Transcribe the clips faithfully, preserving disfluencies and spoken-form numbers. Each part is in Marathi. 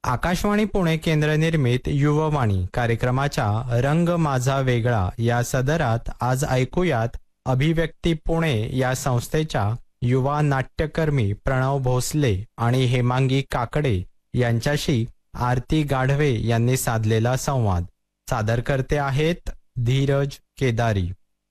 आकाशवाणी पुणे केंद्र निर्मित युववाणी कार्यक्रमाच्या रंग माझा वेगळा या सदरात आज ऐकूयात अभिव्यक्ती पुणे या संस्थेच्या युवा नाट्यकर्मी प्रणव भोसले आणि हेमांगी काकडे यांच्याशी आरती गाढवे यांनी साधलेला संवाद. सादर करते आहेत धीरज केदारी.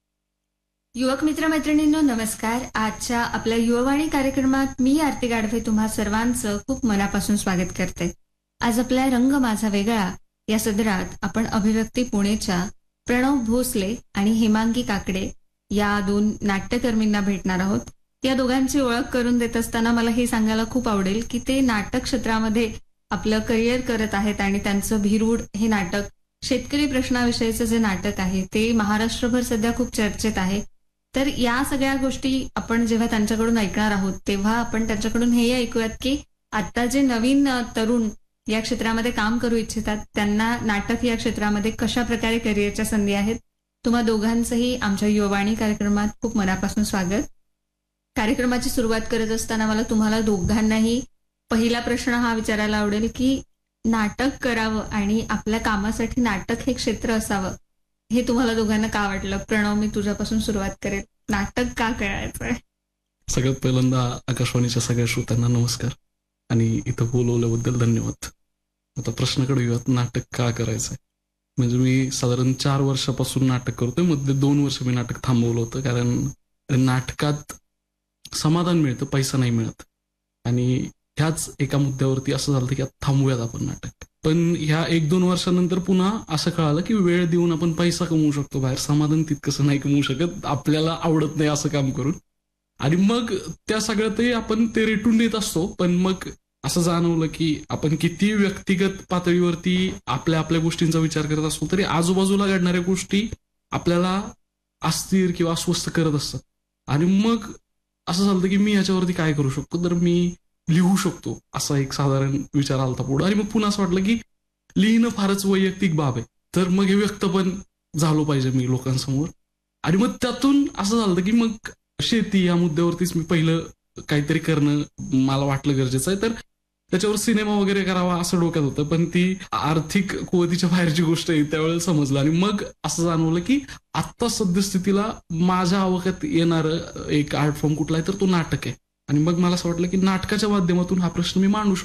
युवक मित्र मैत्रिणींनो नमस्कार. आजच्या आपल्या युववाणी कार्यक्रमात मी आरती गाढवे तुम्हा सर्वांचं खूप मनापासून स्वागत करते. आज आपल्या रंग माझा वेगळा या सदरात आपण अभिव्यक्ती पुणेच्या प्रणव भोसले आणि हेमांगी काकडे या दोन नाट्यकर्मींना भेटणार आहोत. या दोघांची ओळख करून देत असताना मला हे सांगायला खूप आवडेल की ते नाटक क्षेत्रामध्ये आपलं करिअर करत आहेत आणि त्यांचं भिरूड हे नाटक शेतकरी प्रश्नाविषयीचं जे नाटक आहे ते महाराष्ट्रभर सध्या खूप चर्चेत आहे. तर या सगळ्या गोष्टी आपण जेव्हा त्यांच्याकडून ऐकणार आहोत तेव्हा आपण त्यांच्याकडून हे ऐकूयात की आता जे नवीन तरुण या क्षेत्रामध्ये काम करू इच्छितात त्यांना नाटक या क्षेत्रामध्ये कशा प्रकारे करिअरच्या संधी आहेत. तुम्हा दोघांचंही आमच्या युववाणी कार्यक्रमात खूप मनापासून स्वागत. कार्यक्रमाची सुरुवात करत असताना मला तुम्हाला दोघांनाही पहिला प्रश्न हा विचारायला आवडेल की नाटक करावं आणि आपल्या कामासाठी नाटक हे क्षेत्र असावं हे तुम्हाला दोघांना का वाटलं? प्रणव, मी तुझ्यापासून सुरुवात करेल. नाटक का करायचंय? सगळ्यात पहिल्यांदा आकाशवाणीच्या सगळ्या श्रोत्यांना नमस्कार आणि इथं बोलवल्याबद्दल धन्यवाद. आता प्रश्नाकडे येऊयात, नाटक का करायचंय. म्हणजे मी साधारण चार वर्षापासून नाटक करतोय. मध्ये दोन वर्ष मी नाटक थांबवलं होतं कारण नाटकात समाधान मिळतं, पैसा नाही मिळत. आणि ह्याच एका मुद्द्यावरती असं झालं की आता थांबूयात आपण नाटक. पण ह्या एक दोन वर्षानंतर पुन्हा असं कळालं की वेळ देऊन आपण पैसा कमवू शकतो बाहेर, समाधान तितकंसं नाही कमवू शकत, आपल्याला आवडत नाही असं काम करून. आणि मग त्या सगळ्यातही आपण ते रेटून देत असतो. पण मग असं जाणवलं की आपण किती व्यक्तिगत पातळीवरती आपल्या आपल्या गोष्टींचा विचार करत असतो तरी आजूबाजूला घडणाऱ्या गोष्टी आपल्याला अस्थिर किंवा अस्वस्थ करत असतात. आणि मग असं झालं की मी ह्याच्यावरती काय करू शकतो, तर मी लिहू शकतो असा एक साधारण विचार आलता पुढं. आणि मग पुन्हा असं वाटलं की लिहिणं फारच वैयक्तिक बाब आहे, तर मग हे व्यक्त पण झालो पाहिजे मी लोकांसमोर. आणि मग त्यातून असं झालं की मग शेती या मुद्द्यावरतीच मी पहिलं काहीतरी करणं मला वाटलं गरजेचं आहे. तर त्याच्यावर सिनेमा वगैरे करावा असं डोक्यात होतं, पण ती आर्थिक कुवतीच्या बाहेरची गोष्ट आहे त्यावेळेला समजलं. आणि मग असं जाणवलं की आत्ता सद्यस्थितीला माझ्या आवाक्यात येणारं एक आर्ट फॉर्म कुठला आहे तर तो नाटक आहे. आणि मग मला असं वाटलं की नाटकाच्या माध्यमातून हा प्रश्न मी मांडू शकतो.